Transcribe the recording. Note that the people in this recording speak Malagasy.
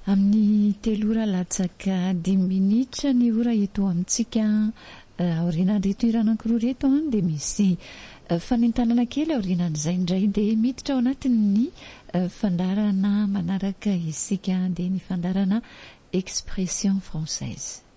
Amin'ny 3 latsaka 10 minitra ny ora eto amintsika aorianan'ireto iranankiroa reto dia misy fanentanana kely aorianan'izay indray dia miditra ao anatin'ny fandarana manaraka isika dia ny fandarana expression française.